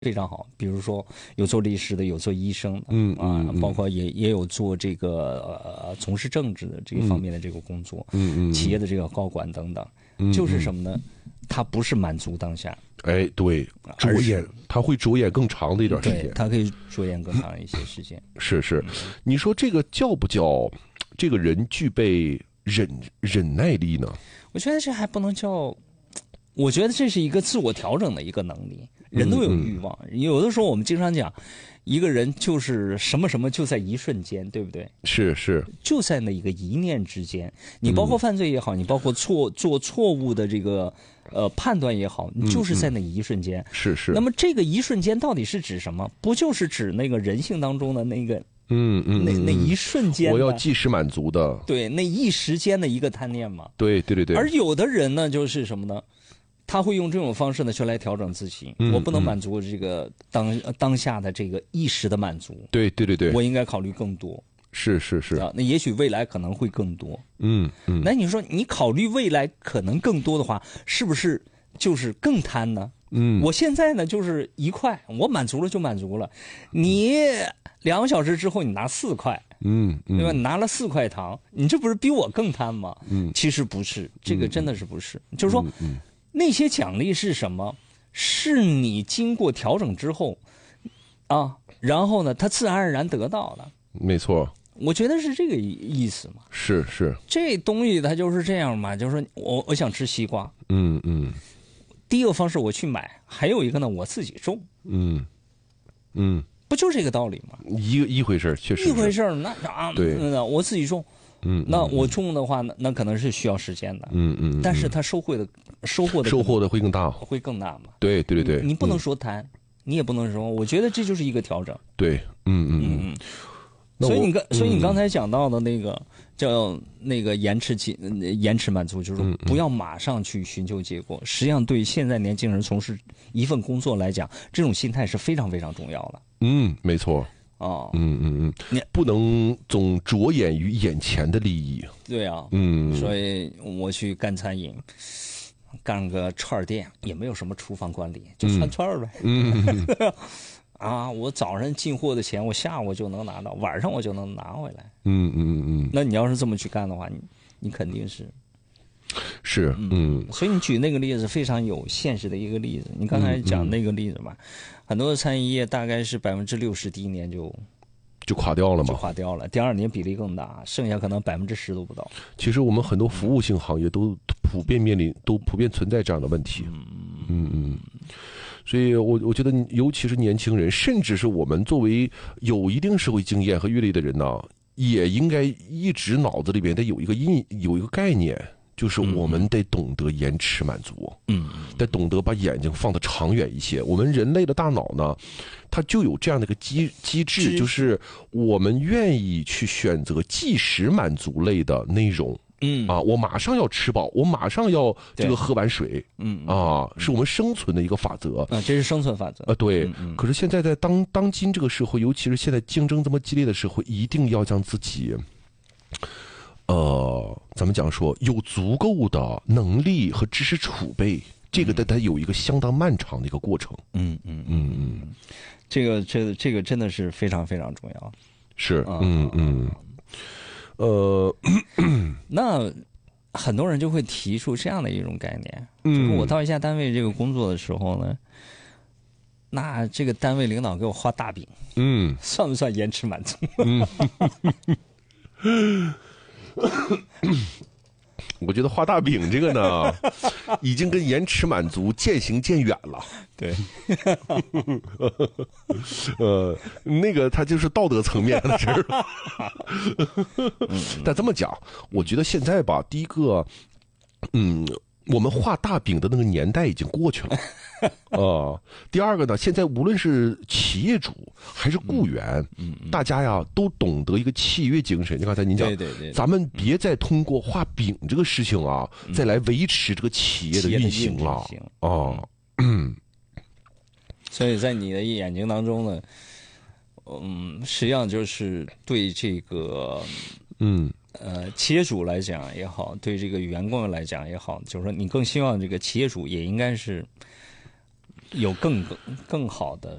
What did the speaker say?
非常好，比如说有做律师的，有做医生的，包括也有做这个从事政治的这一方面的这个工作，企业的这个高管等等，就是什么呢？他不是满足当下， 哎，对，着眼，他会着眼更长的一段时间， 对，他可以着眼更长一些时间。 是，你说这个叫不叫这个人具备忍耐力呢？ 我觉得这还不能叫，我觉得这是一个自我调整的一个能力。人都有欲望，有的时候我们经常讲，一个人就是什么什么就在一瞬间，对不对？ 是， 就在那一个一念之间。你包括犯罪也好，你包括做错误的这个判断也好，你就是在那一瞬间。 是。 那么这个一瞬间到底是指什么？不就是指那个人性当中的那个那一瞬间？ 我要即时满足的。 对，那一时间的一个贪念嘛。 对。 而有的人呢，就是什么呢？他会用这种方式呢，去来调整自己。我不能满足这个当下的这个一时的满足。 对， 我应该考虑更多。 是啊，那也许未来可能会更多。 那你说你考虑未来可能更多的话，是不是就是更贪呢？我现在呢就是1块，我满足了就满足了。你2个小时之后你拿4块，对吧？你拿了4块糖，你这不是比我更贪吗？其实不是，这个真的是不是，就是说。那些奖励是什么？是你经过调整之后，啊，然后呢，他自然而然得到的。 没错， 我觉得是这个意思嘛。 是， 这东西它就是这样嘛，就是说我想吃西瓜，第一个方式我去买，还有一个呢我自己种，不就这个道理吗？ 一回事，确实一回事。那啥， 对， 我自己种。那我种的话，那可能是需要时间的。但是他收获的会更大， 嘛。 对。 你不能说贪，你也不能说，我觉得这就是一个调整。 对， 所以你刚才讲到的那个叫那个延迟满足，就是说不要马上去寻求结果。实际上，对现在年轻人从事一份工作来讲，这种心态是非常非常重要的。 没错。 你不能总着眼于眼前的利益。 对啊，所以我去干餐饮，干个串店，也没有什么厨房管理，就串串呗。我早上进货的钱，我下午就能拿到，晚上我就能拿回来。那你要是这么去干的话，你肯定是。所以你举那个例子非常有现实的一个例子。你刚才讲那个例子嘛，很多的餐饮业大概是60%第一年就垮掉了嘛， 就垮掉了。第2年比例更大，剩下可能10%都不到。 其实我们很多服务性行业都普遍存在这样的问题。所以我觉得，尤其是年轻人，甚至是我们作为有一定社会经验和阅历的人呢，也应该一直脑子里边得有一个概念。就是我们得懂得延迟满足，得懂得把眼睛放得长远一些。我们人类的大脑呢，它就有这样的一个机制，就是我们愿意去选择即时满足类的内容。我马上要吃饱，我马上要这个喝完水，是我们生存的一个法则。 这是生存法则。 对。可是现在在当今这个社会，尤其是现在竞争这么激烈的社会，一定要将自己。咱们讲说有足够的能力和知识储备，这个它有一个相当漫长的一个过程。这个真的是非常非常重要。 是， 那很多人就会提出这样的一种概念，就是我到一家单位这个工作的时候呢，那这个单位领导给我画大饼，算不算延迟满足？ 我觉得画大饼这个呢，已经跟延迟满足渐行渐远了。 对， 那个它就是道德层面的事儿。但这么讲，我觉得现在吧，第一个，我们画大饼的那个年代已经过去了。第二个呢，现在无论是企业主还是雇员，大家呀都懂得一个契约精神。就刚才您讲， 对， 咱们别再通过画饼这个事情啊，再来维持这个企业的运行了。 所以在你的眼睛当中呢，实际上就是对这个，企业主来讲也好，对这个员工来讲也好，就是说你更希望这个企业主也应该是有更好的